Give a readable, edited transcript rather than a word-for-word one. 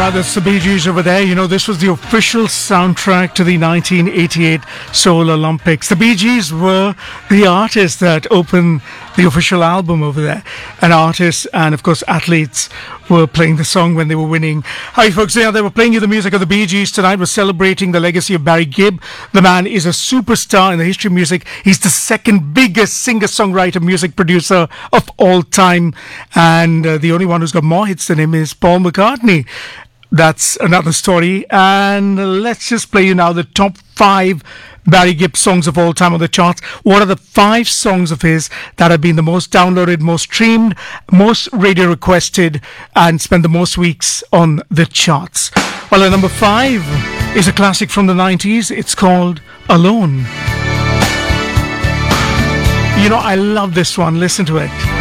right, that's the Bee Gees over there. You know, this was the official soundtrack to the 1988 Seoul Olympics. The Bee Gees were the artists that opened the official album over there. And artists and, of course, athletes were playing the song when they were winning. Hi, folks. Yeah, they were playing you the music of the Bee Gees tonight. We're celebrating the legacy of Barry Gibb. The man is a superstar in the history of music. He's the second biggest singer-songwriter, music producer of all time. And the only one who's got more hits than him is Paul McCartney. That's another story. And let's just play you now the top 5 Barry Gibb songs of all time on the charts. What are the 5 songs of his that have been the most downloaded, most streamed, most radio requested, and spent the most weeks on the charts? Well, at number 5 is a classic from the 90s. It's called Alone. You know, I love this one. Listen to it.